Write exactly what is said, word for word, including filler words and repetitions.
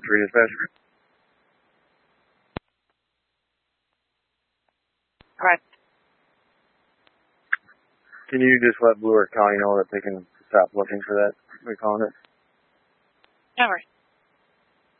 three dispatcher. Correct. Can you just let Blue Earth County know that they can stop looking for that? We're calling it. Never.